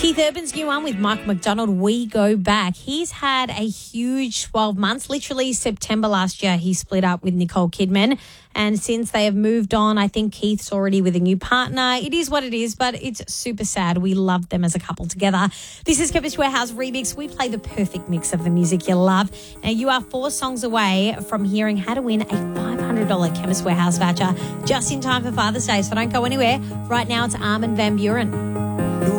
Keith Urban's new one with Michael McDonald, We Go Back. He's had a huge 12 months. Literally September last year, he split up with Nicole Kidman. And since they have moved on, I think Keith's already with a new partner. It is what it is, but it's super sad. We love them as a couple together. This is Chemist Warehouse Remix. We play the perfect mix of the music you love. Now, you are 4 songs away from hearing how to win a $500 Chemist Warehouse voucher just in time for Father's Day. So don't go anywhere. Right now, it's Armin van Buuren.